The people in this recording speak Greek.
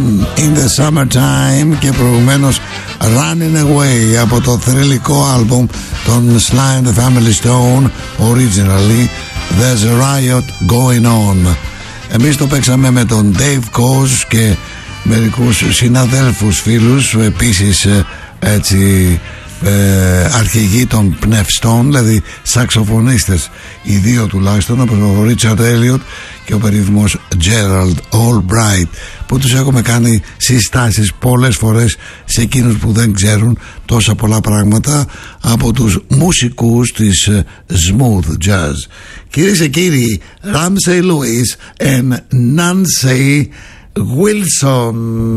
Fun in the Summertime και προηγουμένως Running Away από το θρυλικό άλμπουμ των Sly and the Family Stone, originally There's a Riot Going On. Εμείς το παίξαμε με τον Dave Koz και μερικούς συναδέλφους φίλους, επίσης έτσι αρχηγοί των πνευστών, δηλαδή σαξοφωνίστες οι δύο τουλάχιστον, όπως ο Richard Elliot και ο περίφημος Gerald Albright, που τους έχουμε κάνει συστάσεις πολλές φορές σε εκείνους που δεν ξέρουν τόσα πολλά πράγματα από τους μουσικούς της smooth jazz. Κυρίες και κύριοι, Ramsey Lewis and Nancy Wilson.